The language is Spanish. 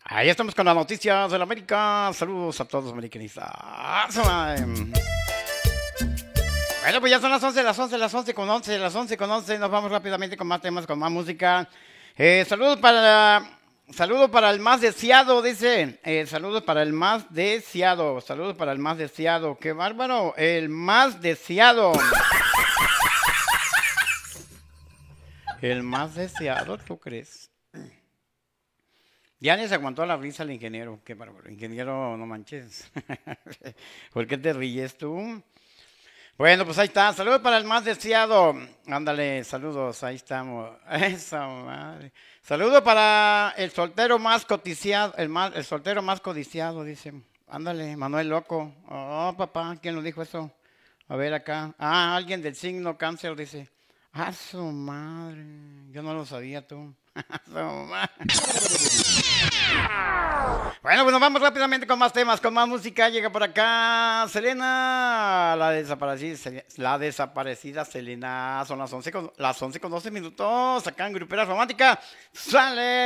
Ahí estamos con las noticias de la América. Saludos a todos, americanistas. Bueno, pues ya son las 11, las 11 con 11, las 11 con 11. Nos vamos rápidamente con más temas, con más música. Saludos para el más deseado, dice. Saludos para el más deseado. Saludos para el más deseado. Qué bárbaro. El más deseado. El más deseado, ¿tú crees? Ya ni se aguantó la risa el ingeniero. Qué bárbaro. Ingeniero, no manches. ¿Por qué te ríes tú? Bueno, pues ahí está. Saludos para el más deseado. Ándale, saludos. Ahí estamos. Esa madre. Saludos para el soltero más codiciado. El soltero más codiciado, dice. Ándale, Manuel Loco. Oh, papá, ¿quién lo dijo eso? A ver acá. Ah, alguien del signo cáncer dice. Ah, su madre. Yo no lo sabía tú. Su madre. Bueno, pues nos vamos rápidamente con más temas, con más música. Llega por acá Selena, la desaparecida Selena. Son las 11 con 12 minutos. Acá en Grupera Romántica. ¡Sale!